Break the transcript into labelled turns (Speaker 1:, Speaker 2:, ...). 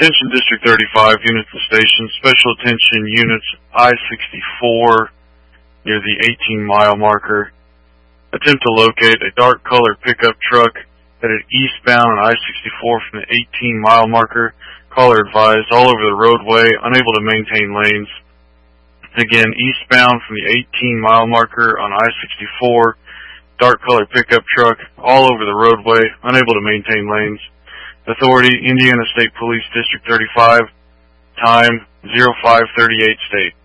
Speaker 1: Attention District 35, units and stations. Special attention units I-64 near the 18-mile marker. Attempt to locate a dark colored pickup truck headed eastbound on I-64 from the 18-mile marker. Caller advised, all over the roadway, unable to maintain lanes. Again, eastbound from the 18-mile marker on I-64, dark colored pickup truck, all over the roadway, unable to maintain lanes. Authority, Indiana State Police District 35, time 0538 state.